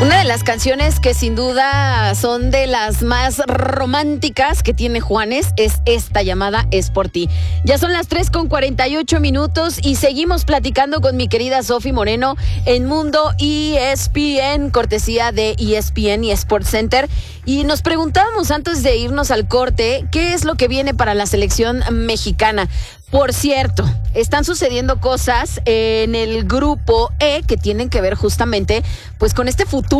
Una de las canciones que sin duda son de las más románticas que tiene Juanes es esta llamada Es por ti. Ya son las 3:48 y seguimos platicando con mi querida Sofi Moreno en Mundo ESPN, cortesía de ESPN y Sports Center. Y nos preguntábamos antes de irnos al corte, ¿qué es lo que viene para la selección mexicana? Por cierto, están sucediendo cosas en el grupo E que tienen que ver justamente pues con este futuro